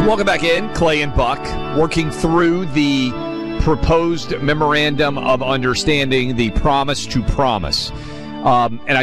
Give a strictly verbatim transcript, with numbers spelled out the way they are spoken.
Welcome back in. Clay and Buck working through the proposed memorandum of understanding, the promise to promise. Um, and I